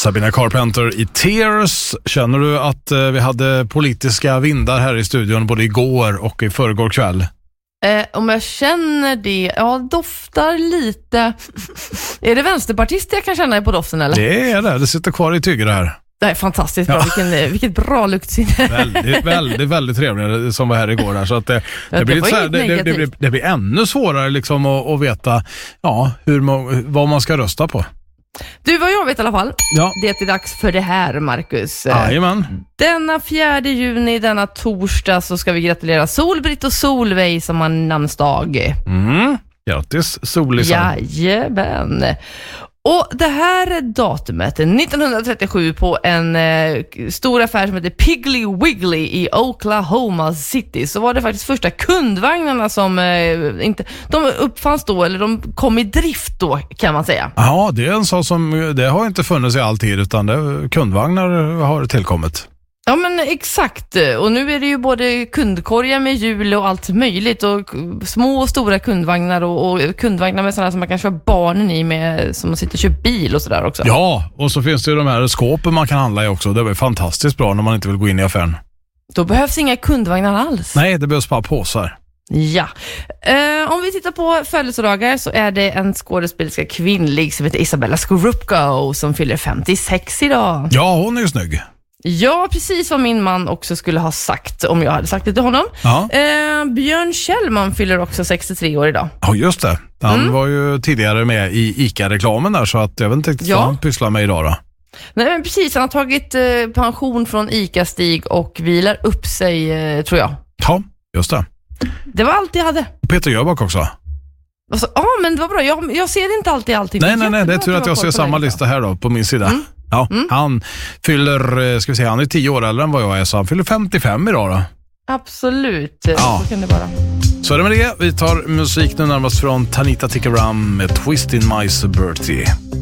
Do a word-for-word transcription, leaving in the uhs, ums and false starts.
Sabrina Carpenter i Tears. Känner du att eh, vi hade politiska vindar här i studion både igår och i förrgår kväll? Eh, om jag känner det, ja, doftar lite. Är det vänsterpartister jag kan känna på doften eller? Det är det, det sitter kvar i tyger här. Det är fantastiskt bra, ja. vilken, vilket bra luktsinne. Väldigt, väldigt, väldigt trevligt som var här igår där. Så att det, det, det, blir det, så här, det, det, det, blir, det blir ännu svårare liksom att, att veta ja, hur man, vad man ska rösta på. Du, vad jag vet i alla fall, ja. det är dags för det här, Marcus. Jajamän. Denna fjärde juni, denna torsdag, så ska vi gratulera Solbritt och Solveig som har namnsdag. Mm. Grattis, Solisan. Jajamän. Och det här datumet, nittonhundratrettiosju, på en eh, stor affär som heter Piggly Wiggly i Oklahoma City, så var det faktiskt första kundvagnarna som eh, inte, de uppfanns då, eller de kom i drift då, kan man säga. Ja, det är en sak som, det har inte funnits i all tid, utan det, kundvagnar har tillkommit. Ja, men exakt. Och nu är det ju både kundkorgar med hjul och allt möjligt, och små och stora kundvagnar och, och kundvagnar med sådana som man kan köra barnen i, med, som man sitter och kör bil och sådär också. Ja, och så finns det ju de här skåpen man kan handla i också. Det är fantastiskt bra när man inte vill gå in i affären. Då behövs inga kundvagnar alls. Nej, det behövs bara påsar. Ja. Uh, om vi tittar på födelsedagar så är det en skådespelerska kvinnlig som heter Isabella Scorupco som fyller femtiosex idag. Ja, hon är ju snygg. Ja, precis vad min man också skulle ha sagt om jag hade sagt det till honom. Ja. Eh, Björn Kjellman fyller också sextiotre år idag. Ja, just det. Han Mm. var ju tidigare med i ICA-reklamen där, så att jag vet inte riktigt Ja. vad han pysslar med idag då. Nej, men precis. Han har tagit eh, pension från ICA-Stig och vilar upp sig, eh, tror jag. Ja, just det. Det var allt jag hade. Peter Jöback också. Ja, ah, men det var bra. Jag, jag ser inte alltid allting. Nej, nej, nej. Det är tur att jag ser samma lista här då på min sida. Mm. Ja, Mm. han fyller, ska vi säga, han är tio år äldre än vad jag är, så han fyller femtiofem idag då. Absolut, Ja. så kan det vara. Så är det med det. Vi tar musik nu närmast från Tanita Tikaram med Twist in My Suburti.